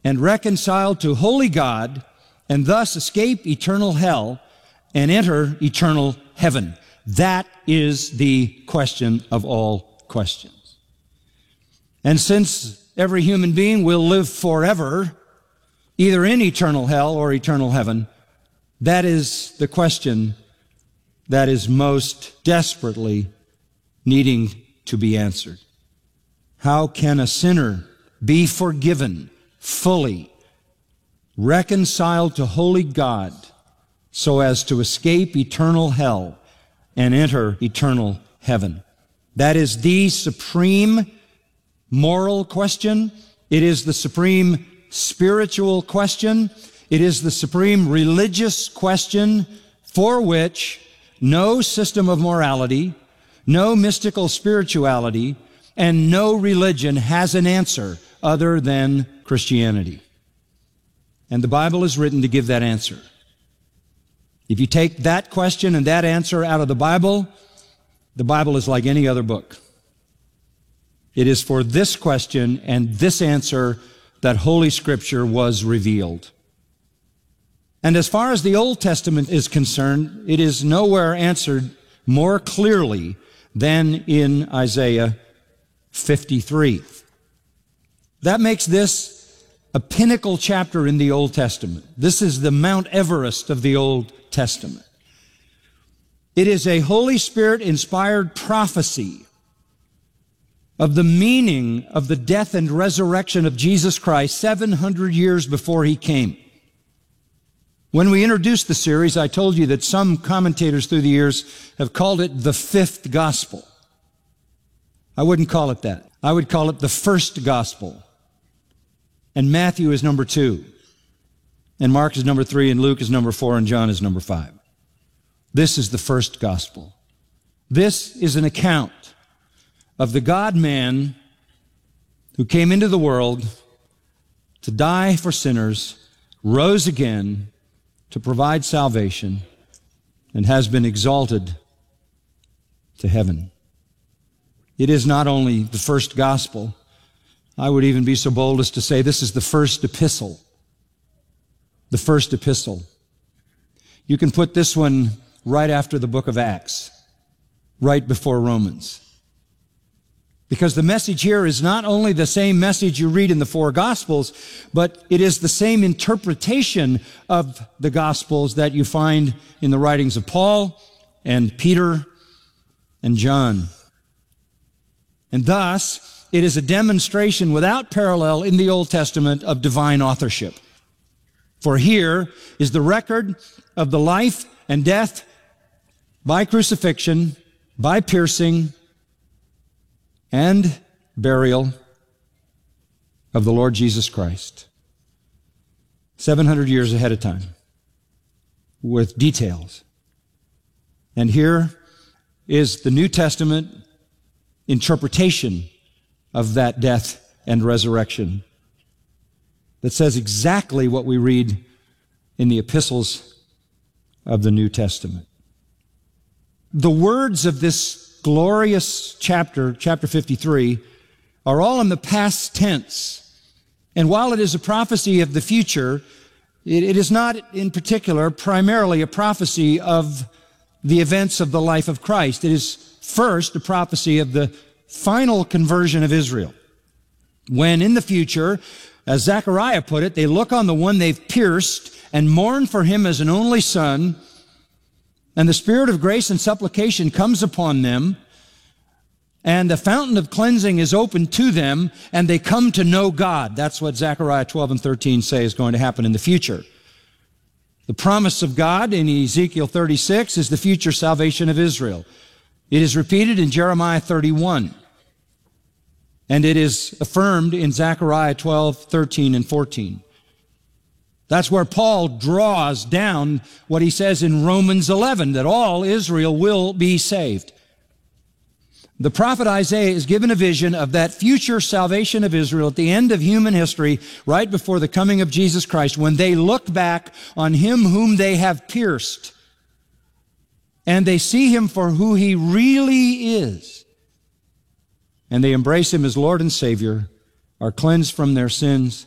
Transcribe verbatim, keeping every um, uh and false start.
and reconciled to holy God, and thus escape eternal hell and enter eternal heaven? That is the question of all questions. And since every human being will live forever, either in eternal hell or eternal heaven, that is the question that is most desperately needing to be answered. How can a sinner be forgiven fully, reconciled to holy God, so as to escape eternal hell and enter eternal heaven? That is the supreme moral question. It is the supreme spiritual question. It is the supreme religious question for which no system of morality, no mystical spirituality, and no religion has an answer other than Christianity. And the Bible is written to give that answer. If you take that question and that answer out of the Bible, the Bible is like any other book. It is for this question and this answer that Holy Scripture was revealed. And as far as the Old Testament is concerned, it is nowhere answered more clearly than in Isaiah fifty-three. That makes this a pinnacle chapter in the Old Testament. This is the Mount Everest of the Old Testament. It is a Holy Spirit-inspired prophecy of the meaning of the death and resurrection of Jesus Christ seven hundred years before he came. When we introduced the series, I told you that some commentators through the years have called it the fifth gospel. I wouldn't call it that. I would call it the first gospel. And Matthew is number two. And Mark is number three, and Luke is number four, and John is number five. This is the first gospel. This is an account of the God-man who came into the world to die for sinners, rose again to provide salvation, and has been exalted to heaven. It is not only the first gospel. I would even be so bold as to say this is the first epistle. The first epistle. You can put this one right after the book of Acts, right before Romans. Because the message here is not only the same message you read in the four Gospels, but it is the same interpretation of the Gospels that you find in the writings of Paul and Peter and John. And thus, it is a demonstration without parallel in the Old Testament of divine authorship. For here is the record of the life and death by crucifixion, by piercing, and burial of the Lord Jesus Christ. seven hundred years ahead of time, with details. And here is the New Testament interpretation of that death and resurrection that says exactly what we read in the epistles of the New Testament. The words of this glorious chapter, chapter fifty-three, are all in the past tense. And while it is a prophecy of the future, it, it is not in particular primarily a prophecy of the events of the life of Christ. It is first a prophecy of the final conversion of Israel. When in the future, as Zechariah put it, they look on the one they've pierced and mourn for him as an only son, and the Spirit of grace and supplication comes upon them, and the fountain of cleansing is opened to them, and they come to know God. That's what Zechariah twelve and thirteen say is going to happen in the future. The promise of God in Ezekiel thirty-six is the future salvation of Israel. It is repeated in Jeremiah thirty-one, and it is affirmed in Zechariah twelve, thirteen, and fourteen. That's where Paul draws down what he says in Romans eleven, that all Israel will be saved. The prophet Isaiah is given a vision of that future salvation of Israel at the end of human history, right before the coming of Jesus Christ, when they look back on him whom they have pierced, and they see him for who he really is, and they embrace him as Lord and Savior, are cleansed from their sins,